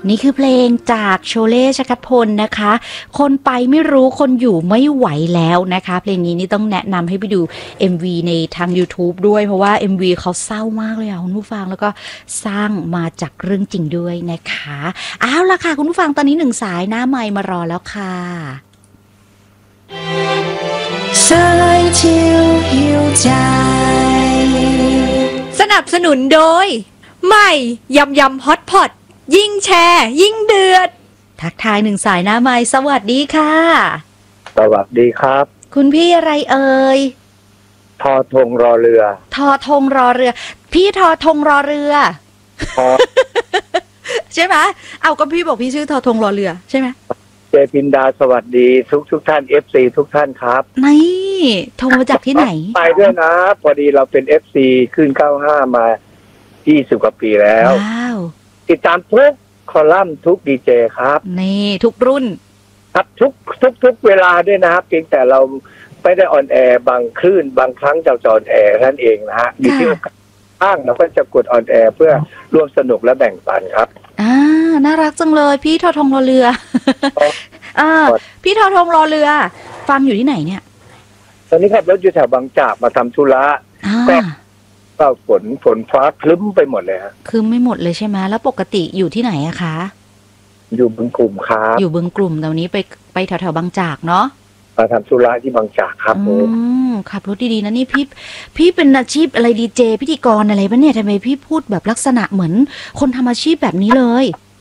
นี่คือเพลงจากโชเล่ชคัตพลนะคะคนไปไม่รู้คนอยู่ไม่ไหวแล้วนะคะเพลงนี้นี่ต้องแนะนำให้ไปดู MV ในทาง YouTube ด้วยเพราะว่า MV เขาเศร้ามากเลยคุณผู้ฟังแล้วก็สร้างมาจากเรื่องจริงด้วยนะคะเอาล่ะค่ะคุณผู้ฟังตอนนี้1สายหน้าไมค์มารอแล้วค่ะสายเที่ยวหิวใจสนับสนุนโดยใหม่ยำยำฮอตพอตยิ่งแชร์ยิ่งเดือดทักทาย1สายหน้าไมค์สวัสดีค่ะสวัสดีครับคุณพี่อะไรเอ่ยทอธงรอเรือทอธงรอเรือพี่ทอธงรอเรือใช่ไหมเอาก็พี่บอกพี่ชื่อทอธงรอเรือใช่ไหมเจพินดาสวัสดีทุกท่าน FC ทุกท่านครับนี่โทรมาจากที่ไหนไปด้วยนะพอดีเราเป็น FC ขึ้น95มา20กว่าปีแล้วว้าวติดตามทุกคอลัมน์ทุกดีเจครับนี่ทุกรุ่นครับทุกเวลาด้วยนะครับเพียงแต่เราไม่ได้ออนแอร์บางคลื่นบางครั้งจะออนแอร์นั่นเองนะฮะมีที่อ้างเราก็จะกดออนแอร์เพื่อร่วมสนุกและแบ่งปันครับน่ารักจังเลยพี่ทอทงรอเรือพี่ทอทงรอเรือฟังอยู่ที่ไหนเนี่ยตอนนี้ขับรถอยู่แถวบางจากมาทำธุระก็ฝนฟ้าคลึ้มไปหมดเลยฮะคลึ้มไม่หมดเลยใช่ไหมแล้วปกติอยู่ที่ไหนอะคะอยู่บึงกลุ่มครับอยู่บึงกลุ่มแต่วันนี้ไปแถวบางจากเนาะมาทำธุระที่บางจากครับผมขับรถดีๆนะนี่พี่เป็นอาชีพอะไรดีเจพิธีกรอะไรปะเนี่ยทำไมพี่พูดแบบลักษณะเหมือนคนทำอาชีพแบบนี้เลย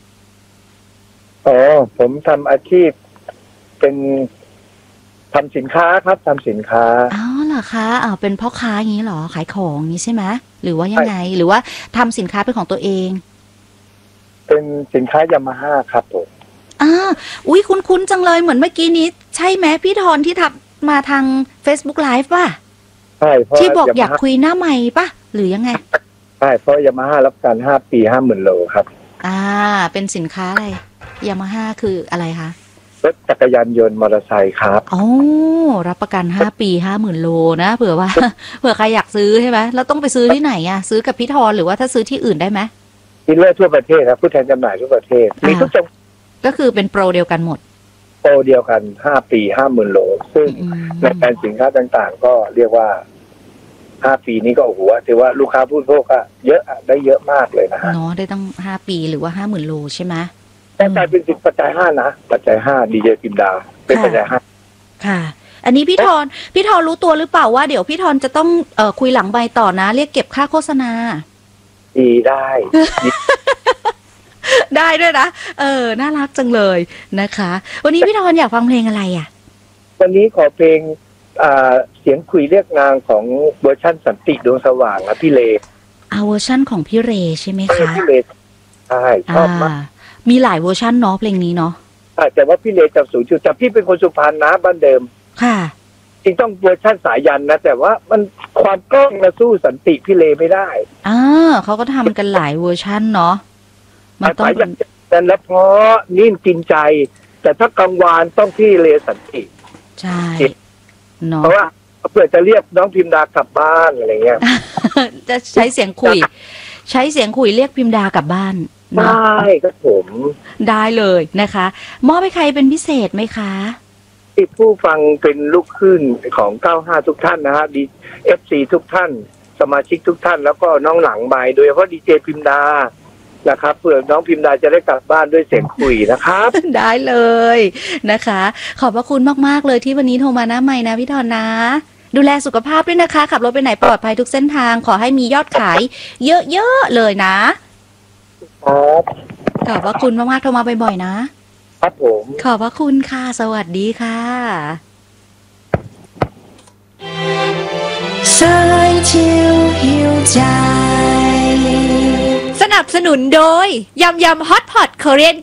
ผมทำอาชีพเป็นทำสินค้าครับทำสินค้าเหรอคะเป็นพ่อค้าอย่างนี้เหรอขายของนี้ใช่ไหมหรือว่ายังไงหรือว่าทำสินค้าเป็นของตัวเองเป็นสินค้ายามาฮ่าครับผมอุ้ยคุ้นๆจังเลยเหมือนเมื่อกี้นี้ใช่ไหมพี่ธรที่ทักมาทาง Facebook Live ป่ะใช่เพราะที่บอกอยากคุยหน้าใหม่ป่ะหรือยังไงใช่เพราะยามาฮ่ารับการ5 ปี 50,000 โลครับเป็นสินค้าอะไรยามาฮ่าคืออะไรคะรถจักรยานยนต์มอเตอร์ไซค์ครับรับประกัน5 ปี 50,000 โลนะเผื่อใครอยากซื้อใช่ไหมแล้วต้องไปซื้อที่ไหนซื้อกับพี่ธรหรือว่าถ้าซื้อที่อื่นได้ไหมดีลเลอร์ทั่วประเทศครับผู้แทนจำหน่ายทั่วประเทศมีทุกจังก็คือเป็นโปรเดียวกันหมดโปรเดียวกัน5 ปี 50,000 โลซึ่งในการสินค้าต่างๆก็เรียกว่า5 ปีนี้ก็โอ้โหถือว่าลูกค้าผู้บริโภคก็เยอะได้เยอะมากเลยนะฮะเนาะได้ตั้ง5 ปีหรือว่า 50,000 โลใช่ไหมแต่กลายเป็นปัจจัย5นะปัจจัย5ดีเจพิมดาเป็นปัจจัย 5ค่ะอันนี้พี่ธรรู้ตัวหรือเปล่าว่าเดี๋ยวพี่ธรจะต้องคุยหลังใบต่อนะเรียกเก็บค่าโฆษณาได้ได้ด้วยนะน่ารักจังเลยนะคะวันนี้พี่ธรอยากฟังเพลงอะไรอ่ะวันนี้ขอเพลงเสียงคุยเรียกนางของเวอร์ชันสันติดวงสว่างพี่เลเวอร์ชันของพี่เรใช่ไหมคะพี่เลใช่ชอบมากมีหลายเวอร์ชันเนาะเพลงนี้เนาะแต่ว่าพี่เลจำสูงจุดแต่พี่เป็นคนสุพรรณนะบ้านเดิมค่ะจริงต้องเวอร์ชันสายันนะแต่ว่ามันความกล้องมาสู้สันติพี่เลไม่ได้เขาก็ทำกันหลายเวอร์ชันเนาะมันต้องแต่ละเพราะนิ่มกินใจแต่ถ้ากังวานต้องพี่เลสันติใช่เนาะเพราะว่าเพื่อจะเรียกน้องพิมดากลับบ้านอะไรเงี้ยจะใช้เสียงคุยเรียกพิมดากลับบ้านได้ครับผมได้เลยนะคะมอบให้ใครเป็นพิเศษไหมคะที่ผู้ฟังเป็นลูกคลื่นของ95ทุกท่านนะฮะFC ทุกท่านสมาชิกทุกท่านแล้วก็น้องหลังใบโดยเฉพาะดีเจพิมดานะครับเพื่อน้องพิมดาจะได้กลับบ้านด้วยเสียงคุยนะครับได้เลยนะคะขอบพระคุณมากๆเลยที่วันนี้โทรมาหน้าใหม่นะพี่ธรนะดูแลสุขภาพด้วยนะคะขับรถไปไหนปลอดภัยทุกเส้นทางขอให้มียอดขายเยอะๆเลยนะครับขอบพระคุณมากๆโทรมาบ่อยๆนะครับผมขอบพระคุณค่ะสวัสดีค่ะสายเที่ยวหิวใจสนับสนุนโดยยำฮอตพอตคอเรียน